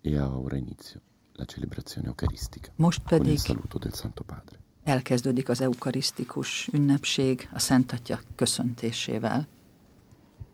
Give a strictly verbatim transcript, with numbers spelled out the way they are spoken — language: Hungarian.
E ha ora inizio la celebrazione eucaristica. Most Con il pedig saluto del Santo Padre. elkezdődik az eukarisztikus ünnepség a Szent Atya köszöntésével.